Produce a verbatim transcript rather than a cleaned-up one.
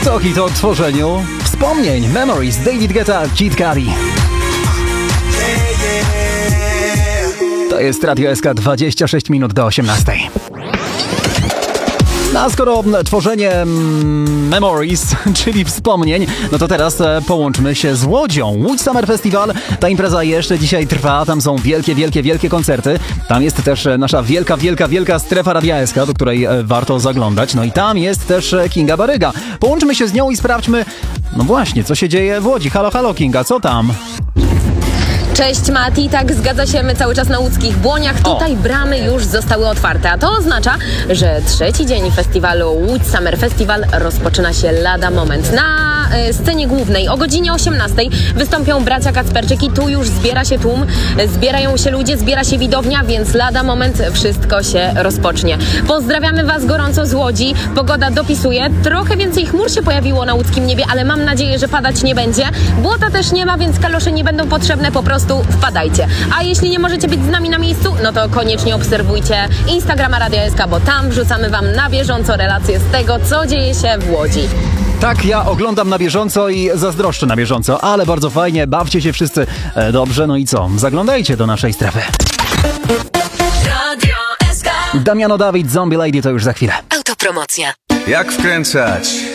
To hit o tworzeniu wspomnień. Memories, David Guetta, Kid Cudi. To jest Radio S K, dwadzieścia sześć minut do osiemnastej. No a skoro tworzenie mm, memories, czyli wspomnień, no to teraz e, połączmy się z Łodzią. Łódź Summer Festival, ta impreza jeszcze dzisiaj trwa, tam są wielkie, wielkie, wielkie koncerty. Tam jest też e, nasza wielka, wielka, wielka strefa Radia S K, do której e, warto zaglądać. No i tam jest też e, Kinga Baryga. Połączmy się z nią i sprawdźmy, no właśnie, co się dzieje w Łodzi. Halo, halo Kinga, co tam? Cześć Mati, tak zgadza się, my cały czas na łódzkich Błoniach. Tutaj bramy już zostały otwarte, a to oznacza, że trzeci dzień festiwalu Łódź Summer Festival rozpoczyna się lada moment. Na y, scenie głównej o godzinie osiemnastej wystąpią bracia Kacperczyk i tu już zbiera się tłum, zbierają się ludzie, zbiera się widownia, więc lada moment wszystko się rozpocznie. Pozdrawiamy Was gorąco z Łodzi, pogoda dopisuje, trochę więcej chmur się pojawiło na łódzkim niebie, ale mam nadzieję, że padać nie będzie. Błota też nie ma, więc kalosze nie będą potrzebne, po prostu wpadajcie. A jeśli nie możecie być z nami na miejscu, no to koniecznie obserwujcie Instagrama Radia S K, bo tam wrzucamy Wam na bieżąco relacje z tego, co dzieje się w Łodzi. Tak, ja oglądam na bieżąco i zazdroszczę na bieżąco, ale bardzo fajnie, bawcie się wszyscy e, dobrze, no i co? Zaglądajcie do naszej strefy. Radio S K. Damiano Dawid, Zombie Lady to już za chwilę. Autopromocja. Jak wkręcać